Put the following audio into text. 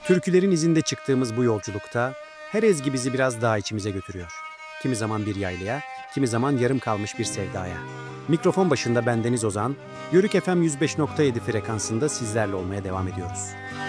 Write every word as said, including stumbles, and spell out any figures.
Türkülerin izinde çıktığımız bu yolculukta her ezgi bizi biraz daha içimize götürüyor. Kimi zaman bir yaylaya, kimi zaman yarım kalmış bir sevdaya. Mikrofon başında bendeniz Ozan, Yörük F M yüz beş nokta yedi frekansında sizlerle olmaya devam ediyoruz.